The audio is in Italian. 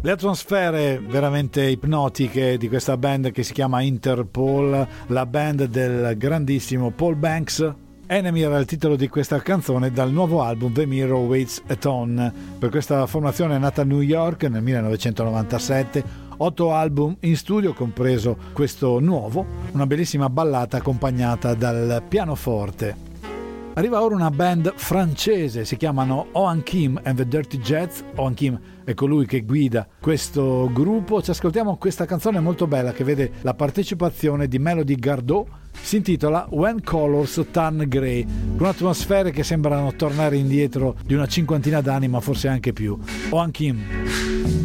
Le atmosfere veramente ipnotiche di questa band che si chiama Interpol, la band del grandissimo Paul Banks. Enemy era il titolo di questa canzone dal nuovo album The Mirror Waits a Ton. Per questa formazione è nata a New York nel 1997, 8 album in studio, compreso questo nuovo, una bellissima ballata accompagnata dal pianoforte. Arriva ora una band francese, si chiamano Oan Kim and the Dirty Jets. Oan Kim è colui che guida questo gruppo. Ci ascoltiamo questa canzone molto bella che vede la partecipazione di Melody Gardot. Si intitola When Colors Turn Grey, con atmosfere che sembrano tornare indietro di una cinquantina d'anni, ma forse anche più. Oan Kim.